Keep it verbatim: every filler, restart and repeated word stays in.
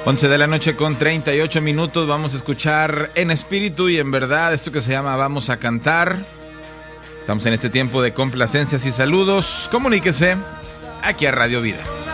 once de la noche con treinta y ocho minutos. Vamos a escuchar en espíritu y en verdad esto que se llama Vamos a Cantar. Estamos en este tiempo de complacencias y saludos. Comuníquese aquí a Radio Vida.